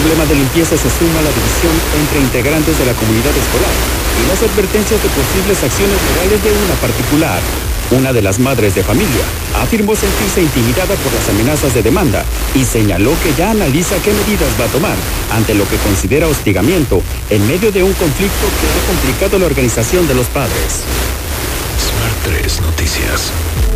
problema de limpieza se suma la división entre integrantes de la comunidad escolar y las advertencias de posibles acciones legales de una particular. Una de las madres de familia afirmó sentirse intimidada por las amenazas de demanda y señaló que ya analiza qué medidas va a tomar ante lo que considera hostigamiento en medio de un conflicto que ha complicado la organización de los padres. Smart 3 Noticias.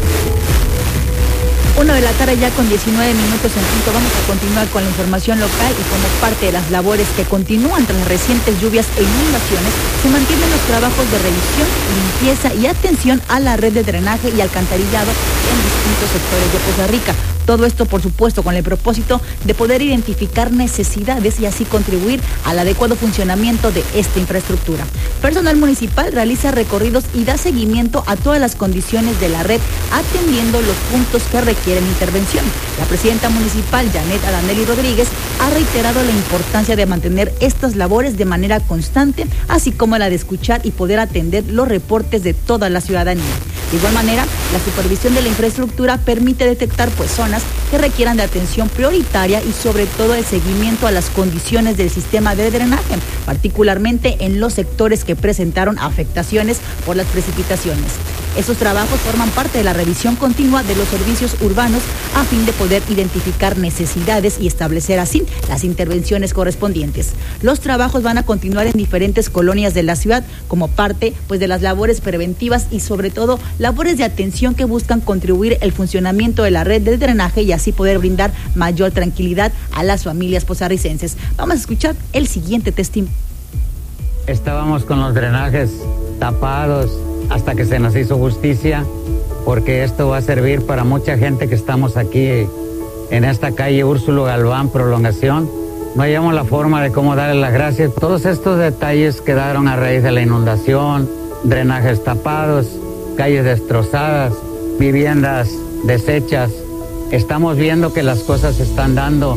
1 de la tarde ya con 19 minutos en punto. Vamos a continuar con la información local y como parte de las labores que continúan tras las recientes lluvias e inundaciones, se mantienen los trabajos de revisión, limpieza y atención a la red de drenaje y alcantarillado en distintos sectores de Poza Rica. Todo esto, por supuesto, con el propósito de poder identificar necesidades y así contribuir al adecuado funcionamiento de esta infraestructura. Personal municipal realiza recorridos y da seguimiento a todas las condiciones de la red, atendiendo los puntos que requieren intervención. La presidenta municipal, Janet Adanelli Rodríguez, ha reiterado la importancia de mantener estas labores de manera constante, así como la de escuchar y poder atender los reportes de toda la ciudadanía. De igual manera, la supervisión de la infraestructura permite detectar zonas que requieran de atención prioritaria y sobre todo el seguimiento a las condiciones del sistema de drenaje, particularmente en los sectores que presentaron afectaciones por las precipitaciones. Estos trabajos forman parte de la revisión continua de los servicios urbanos a fin de poder identificar necesidades y establecer así las intervenciones correspondientes. Los trabajos van a continuar en diferentes colonias de la ciudad como parte de las labores preventivas y sobre todo labores de atención que buscan contribuir el funcionamiento de la red de drenaje y así poder brindar mayor tranquilidad a las familias pozarricenses. Vamos a escuchar el siguiente testimonio. Estábamos con los drenajes tapados hasta que se nos hizo justicia, porque esto va a servir para mucha gente que estamos aquí en esta calle Úrsulo Galván, prolongación. No hallamos la forma de cómo darle las gracias. Todos estos detalles quedaron a raíz de la inundación, drenajes tapados, calles destrozadas, viviendas deshechas. Estamos viendo que las cosas se están dando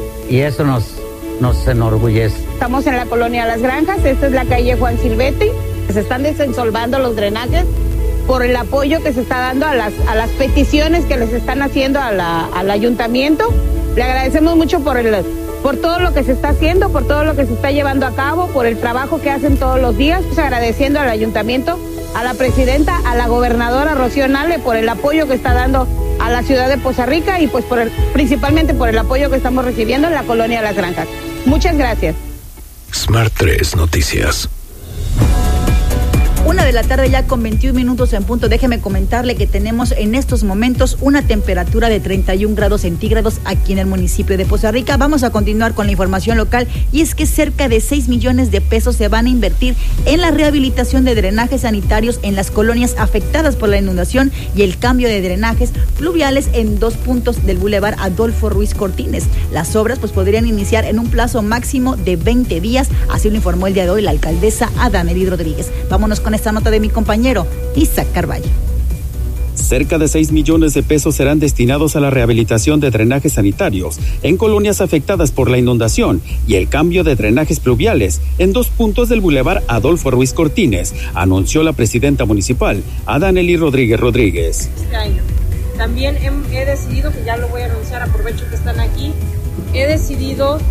y eso nos enorgullece. Estamos en la colonia Las Granjas, esta es la calle Juan Silvetti. Se están desensolvando los drenajes por el apoyo que se está dando a las peticiones que les están haciendo al ayuntamiento. Le agradecemos mucho por todo lo que se está haciendo, por todo lo que se está llevando a cabo, por el trabajo que hacen todos los días. Agradeciendo al ayuntamiento, a la presidenta, a la gobernadora Rocío Nale por el apoyo que está dando a la ciudad de Poza Rica y principalmente por el apoyo que estamos recibiendo en la colonia Las Granjas. Muchas gracias. Smart 3 Noticias. 1 de la tarde ya con 21 minutos en punto. Déjeme comentarle que tenemos en estos momentos una temperatura de 31 grados centígrados aquí en el municipio de Poza Rica. Vamos a continuar con la información local y es que cerca de 6 millones de pesos se van a invertir en la rehabilitación de drenajes sanitarios en las colonias afectadas por la inundación y el cambio de drenajes fluviales en 2 puntos del Boulevard Adolfo Ruiz Cortines. Las obras podrían iniciar en un plazo máximo de 20 días, así lo informó el día de hoy la alcaldesa Adanelli Rodríguez. Vámonos con esta nota de mi compañero Isaac Carballo. Cerca de 6 millones de pesos serán destinados a la rehabilitación de drenajes sanitarios en colonias afectadas por la inundación y el cambio de drenajes pluviales en 2 puntos del Boulevard Adolfo Ruiz Cortines, anunció la presidenta municipal, Adanelli Rodríguez. Este año. También he decidido, que ya lo voy a anunciar, aprovecho que están aquí, he decidido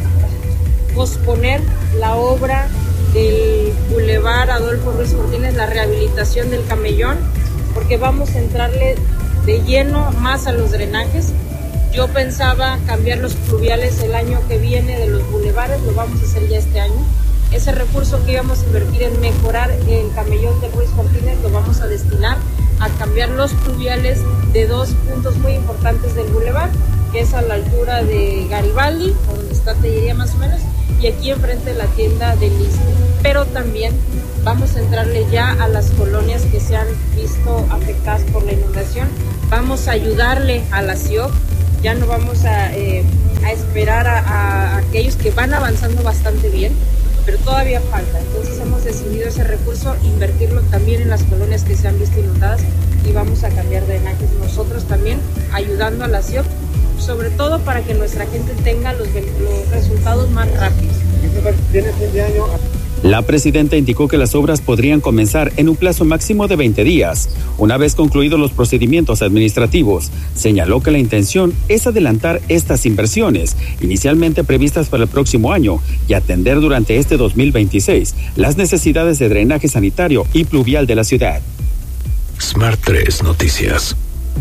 posponer la obra del Boulevard Adolfo Ruiz Cortines, la rehabilitación del camellón, porque vamos a entrarle de lleno más a los drenajes. Yo pensaba cambiar los pluviales el año que viene de los bulevares, lo vamos a hacer ya este año. Ese recurso que íbamos a invertir en mejorar el camellón de Ruiz Cortines lo vamos a destinar a cambiar los pluviales de 2 puntos muy importantes del bulevar, que es a la altura de Garibaldi, o donde está Tellería más o menos, y aquí enfrente de la tienda de Liste. Pero también vamos a entrarle ya a las colonias que se han visto afectadas por la inundación. Vamos a ayudarle a la CIOC, ya no vamos a esperar a aquellos que van avanzando bastante bien, pero todavía falta. Entonces hemos decidido ese recurso, invertirlo también en las colonias que se han visto inundadas y vamos a cambiar drenajes nosotros también, ayudando a la CIOC, sobre todo para que nuestra gente tenga los resultados más rápidos. ¿Tiene fin de año? La presidenta indicó que las obras podrían comenzar en un plazo máximo de 20 días, una vez concluidos los procedimientos administrativos. Señaló que la intención es adelantar estas inversiones, inicialmente previstas para el próximo año, y atender durante este 2026 las necesidades de drenaje sanitario y pluvial de la ciudad. Smart 3 Noticias.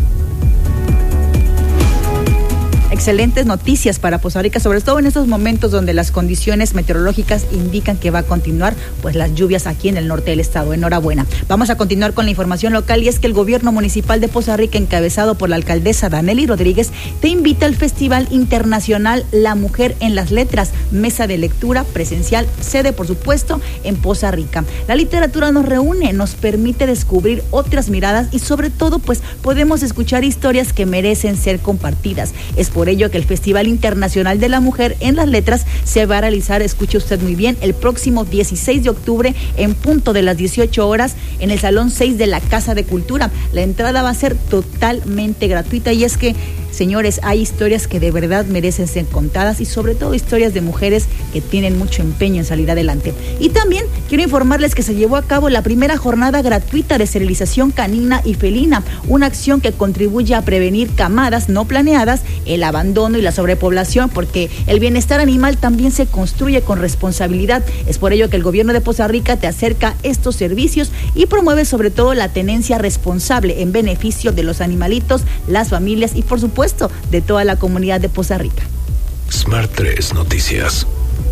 Excelentes noticias para Poza Rica, sobre todo en estos momentos donde las condiciones meteorológicas indican que va a continuar pues las lluvias aquí en el norte del estado. Enhorabuena. Vamos a continuar con la información local, y es que el gobierno municipal de Poza Rica, encabezado por la alcaldesa Danely Rodríguez, te invita al Festival Internacional La Mujer en las Letras, mesa de lectura presencial, sede por supuesto en Poza Rica. La literatura nos reúne, nos permite descubrir otras miradas y sobre todo pues podemos escuchar historias que merecen ser compartidas. Es por ello que el Festival Internacional de la Mujer en las Letras se va a realizar, escuche usted muy bien, el próximo 16 de octubre en punto de las 18 horas en el Salón 6 de la Casa de Cultura. La entrada va a ser totalmente gratuita, y es que, señores, hay historias que de verdad merecen ser contadas y sobre todo historias de mujeres que tienen mucho empeño en salir adelante. Y también quiero informarles que se llevó a cabo la primera jornada gratuita de esterilización canina y felina, una acción que contribuye a prevenir camadas no planeadas, el abandono y la sobrepoblación, porque el bienestar animal también se construye con responsabilidad. Es por ello que el gobierno de Poza Rica te acerca estos servicios y promueve sobre todo la tenencia responsable en beneficio de los animalitos, las familias y por supuesto de toda la comunidad de Poza Rica. Smart 3 Noticias.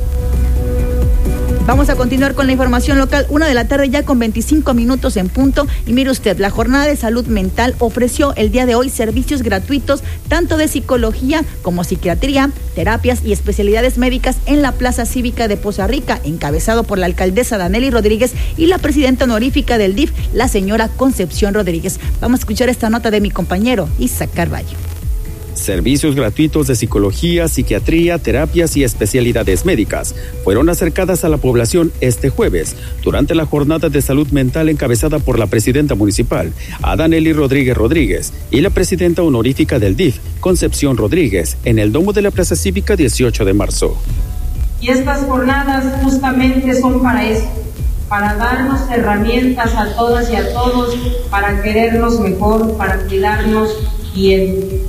Vamos a continuar con la información local, 1:00 p.m. ya con 25 minutos en punto. Y mire usted, la Jornada de Salud Mental ofreció el día de hoy servicios gratuitos, tanto de psicología como psiquiatría, terapias y especialidades médicas en la Plaza Cívica de Poza Rica, encabezado por la alcaldesa Danely Rodríguez y la presidenta honorífica del DIF, la señora Concepción Rodríguez. Vamos a escuchar esta nota de mi compañero Isaac Carballo. Servicios gratuitos de psicología, psiquiatría, terapias y especialidades médicas fueron acercadas a la población este jueves durante la jornada de salud mental encabezada por la presidenta municipal, Danely Rodríguez, y la presidenta honorífica del DIF, Concepción Rodríguez, en el domo de la Plaza Cívica 18 de marzo. Y estas jornadas justamente son para eso, para darnos herramientas a todas y a todos, para querernos mejor, para cuidarnos bien.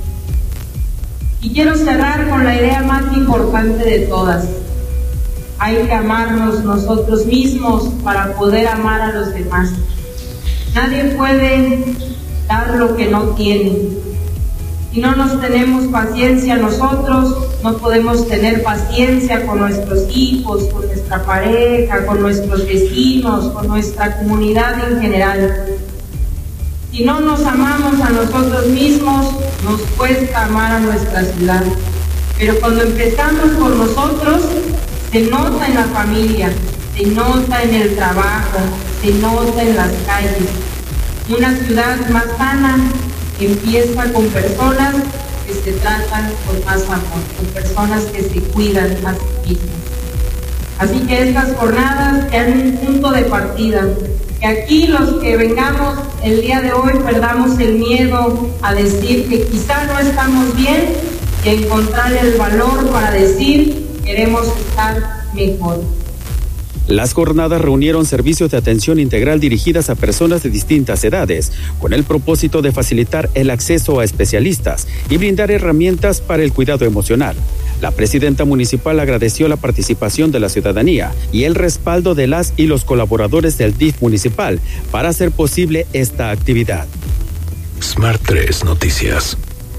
Y quiero cerrar con la idea más importante de todas. Hay que amarnos nosotros mismos para poder amar a los demás. Nadie puede dar lo que no tiene. Si no nos tenemos paciencia nosotros, no podemos tener paciencia con nuestros hijos, con nuestra pareja, con nuestros vecinos, con nuestra comunidad en general. Si no nos amamos a nosotros mismos, nos cuesta amar a nuestra ciudad. Pero cuando empezamos por nosotros, se nota en la familia, se nota en el trabajo, se nota en las calles. Una ciudad más sana empieza con personas que se tratan con más amor, con personas que se cuidan a sí mismas. Así que estas jornadas sean un punto de partida. Que aquí los que vengamos el día de hoy perdamos el miedo a decir que quizá no estamos bien y encontrar el valor para decir queremos estar mejor. Las jornadas reunieron servicios de atención integral dirigidas a personas de distintas edades, con el propósito de facilitar el acceso a especialistas y brindar herramientas para el cuidado emocional. La presidenta municipal agradeció la participación de la ciudadanía y el respaldo de las y los colaboradores del DIF municipal para hacer posible esta actividad. Smart 3 Noticias.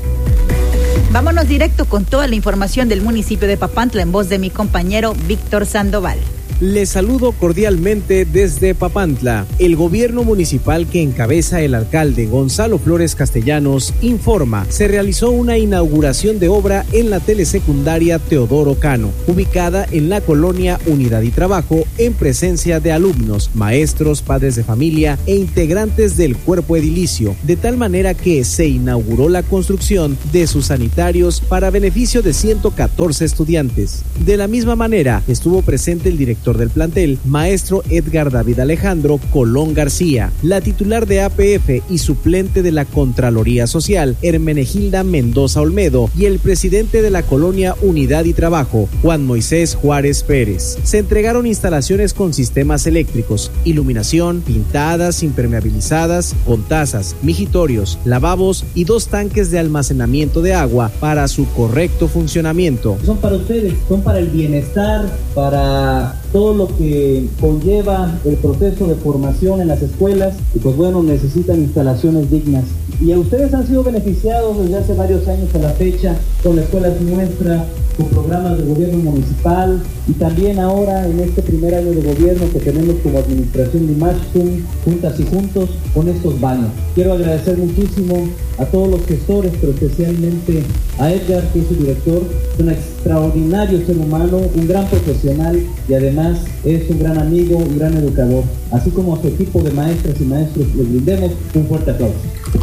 Vámonos directo con toda la información del municipio de Papantla en voz de mi compañero Víctor Sandoval. Les saludo cordialmente desde Papantla. El gobierno municipal que encabeza el alcalde Gonzalo Flores Castellanos informa, se realizó una inauguración de obra en la telesecundaria Teodoro Cano, ubicada en la colonia Unidad y Trabajo, en presencia de alumnos, maestros, padres de familia e integrantes del cuerpo edilicio, de tal manera que se inauguró la construcción de sus sanitarios para beneficio de 114 estudiantes. De la misma manera, estuvo presente el director director del plantel, maestro Edgar David Alejandro Colón García, la titular de APF y suplente de la Contraloría Social, Hermenegilda Mendoza Olmedo, y el presidente de la colonia Unidad y Trabajo, Juan Moisés Juárez Pérez. Se entregaron instalaciones con sistemas eléctricos, iluminación, pintadas, impermeabilizadas, con tazas, mijitorios, lavabos y 2 tanques de almacenamiento de agua para su correcto funcionamiento. Son para ustedes, son para el bienestar, para todo lo que conlleva el proceso de formación en las escuelas, y pues bueno, necesitan instalaciones dignas. Y a ustedes han sido beneficiados desde hace varios años a la fecha con la Escuela Nuestra, con programas de gobierno municipal, y también ahora en este primer año de gobierno que tenemos como administración de Limachtum, Juntas y Juntos, con estos baños. Quiero agradecer muchísimo a todos los gestores, pero especialmente a Edgar, que es su director, es un extraordinario ser humano, un gran profesional y además es un gran amigo, un gran educador. Así como a su equipo de maestras y maestros, les brindemos un fuerte aplauso.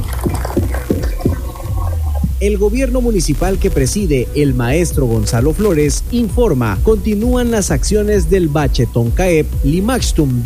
El gobierno municipal que preside el maestro Gonzalo Flores informa, continúan las acciones del Bachetón CAEP Limachtum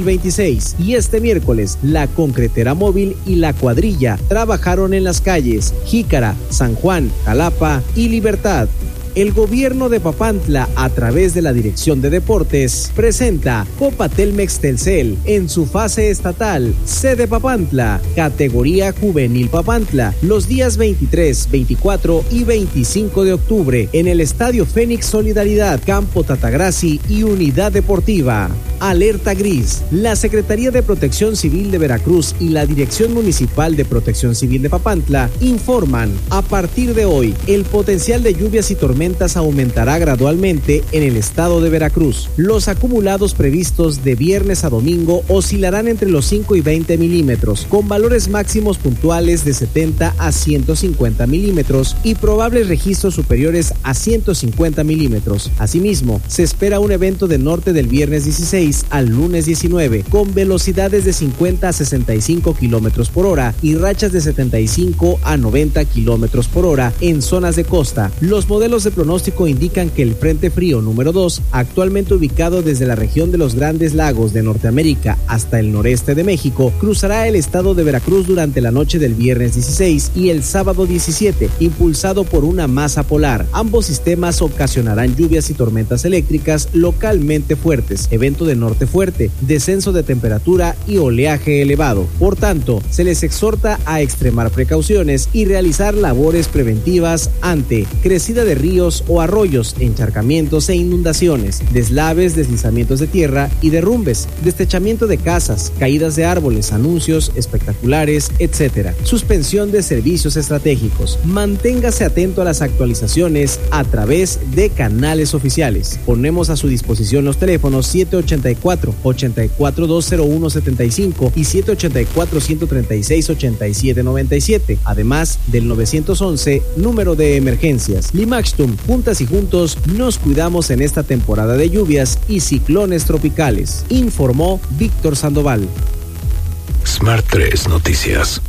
2026 y este miércoles la concretera móvil y la cuadrilla trabajaron en las calles Jícara, San Juan, Jalapa y Libertad. El gobierno de Papantla, a través de la Dirección de Deportes, presenta Copa Telmex Telcel en su fase estatal, sede Papantla, categoría Juvenil Papantla, los días 23, 24 y 25 de octubre en el Estadio Fénix Solidaridad, Campo Tatagrassi y Unidad Deportiva. Alerta gris. La Secretaría de Protección Civil de Veracruz y la Dirección Municipal de Protección Civil de Papantla informan, a partir de hoy, el potencial de lluvias y tormentas aumentará gradualmente en el estado de Veracruz. Los acumulados previstos de viernes a domingo oscilarán entre los 5 y 20 milímetros, con valores máximos puntuales de 70 a 150 milímetros y probables registros superiores a 150 milímetros. Asimismo, se espera un evento de norte del viernes 16 al lunes 19, con velocidades de 50 a 65 kilómetros por hora y rachas de 75 a 90 kilómetros por hora en zonas de costa. Los modelos de pronóstico indican que el Frente Frío número 2, actualmente ubicado desde la región de los Grandes Lagos de Norteamérica hasta el noreste de México, cruzará el estado de Veracruz durante la noche del viernes 16 y el sábado 17, impulsado por una masa polar. Ambos sistemas ocasionarán lluvias y tormentas eléctricas localmente fuertes, evento de norte fuerte, descenso de temperatura y oleaje elevado. Por tanto, se les exhorta a extremar precauciones y realizar labores preventivas ante crecida de ríos o arroyos, encharcamientos e inundaciones, deslaves, deslizamientos de tierra y derrumbes, destechamiento de casas, caídas de árboles, anuncios espectaculares, etc. Suspensión de servicios estratégicos. Manténgase atento a las actualizaciones a través de canales oficiales. Ponemos a su disposición los teléfonos 784-8420175 y 784-136-8797, además del 911, número de emergencias. Limachtum, juntas y juntos, nos cuidamos en esta temporada de lluvias y ciclones tropicales, informó Víctor Sandoval. Smart 3 Noticias.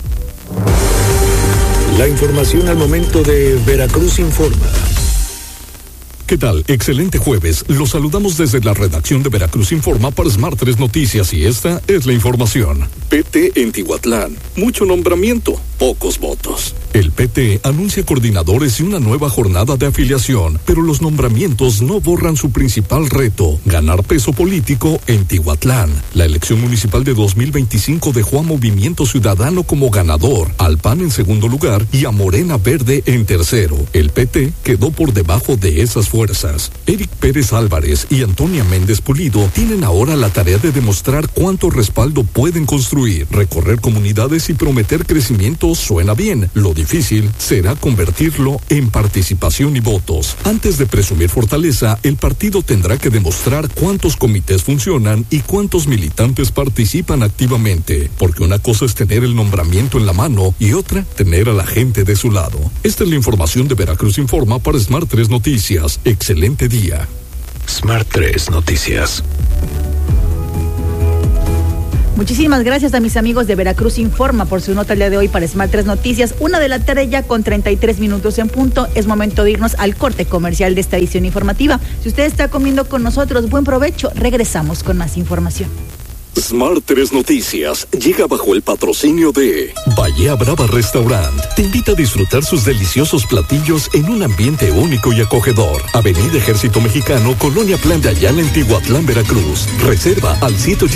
La información al momento de Veracruz Informa. ¿Qué tal? Excelente jueves. Los saludamos desde la redacción de Veracruz Informa para Smart 3 Noticias y esta es la información. PT en Tihuatlán. Mucho nombramiento, pocos votos. El PT anuncia coordinadores y una nueva jornada de afiliación, pero los nombramientos no borran su principal reto, ganar peso político en Tihuatlán. La elección municipal de 2025 dejó a Movimiento Ciudadano como ganador, al PAN en segundo lugar y a Morena Verde en tercero. El PT quedó por debajo de esas fuerzas. Eric Pérez Álvarez y Antonia Méndez Pulido tienen ahora la tarea de demostrar cuánto respaldo pueden construir. Recorrer comunidades y prometer crecimiento suena bien. Lo difícil será convertirlo en participación y votos. Antes de presumir fortaleza, el partido tendrá que demostrar cuántos comités funcionan y cuántos militantes participan activamente, porque una cosa es tener el nombramiento en la mano y otra tener a la gente de su lado. Esta es la información de Veracruz Informa para Smart 3 Noticias. Excelente día. Smart 3 Noticias. Muchísimas gracias a mis amigos de Veracruz Informa por su nota el día de hoy para Smart 3 Noticias. 1 de la tarde ya con 33 minutos en punto. Es momento de irnos al corte comercial de esta edición informativa. Si usted está comiendo con nosotros, buen provecho. Regresamos con más información. Smart 3 Noticias llega bajo el patrocinio de Bahía Brava Restaurant. Te invita a disfrutar sus deliciosos platillos en un ambiente único y acogedor. Avenida Ejército Mexicano, Colonia Plan de Ayala, en Tihuatlán, Veracruz. Reserva al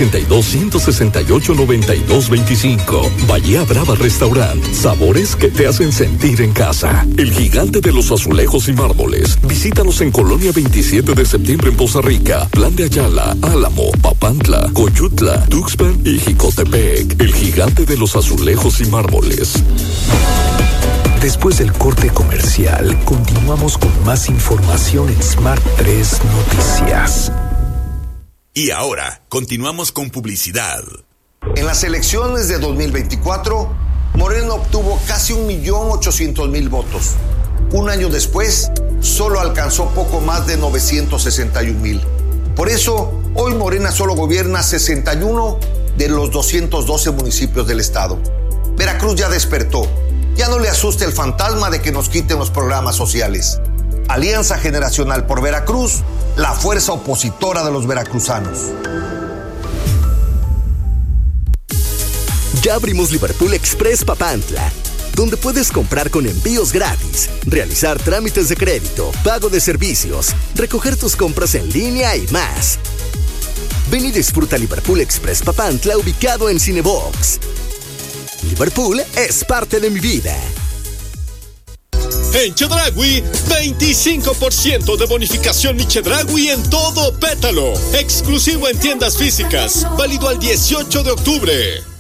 782-168-9225. Bahía Brava Restaurant. Sabores que te hacen sentir en casa. El gigante de los azulejos y mármoles. Visítanos en Colonia 27 de septiembre en Poza Rica, Plan de Ayala, Álamo, Papantla, Coyutla, Tuxpan y Jicotepec. El gigante de los azulejos y mármoles. Después del corte comercial, continuamos con más información en Smart 3 Noticias. Y ahora, continuamos con publicidad. En las elecciones de 2024, Morena obtuvo casi 1.800.000 votos. Un año después, solo alcanzó poco más de 961.000. Por eso, hoy Morena solo gobierna 61 de los 212 municipios del estado. Veracruz ya despertó. Ya no le asusta el fantasma de que nos quiten los programas sociales. Alianza Generacional por Veracruz, la fuerza opositora de los veracruzanos. Ya abrimos Liverpool Express Papantla, donde puedes comprar con envíos gratis, realizar trámites de crédito, pago de servicios, recoger tus compras en línea y más. Ven y disfruta Liverpool Express Papantla, ubicado en Cinebox. Liverpool es parte de mi vida. En Chedraui, 25% de bonificación mi Chedraui en todo Pétalo. Exclusivo en tiendas físicas. Válido al 18 de octubre.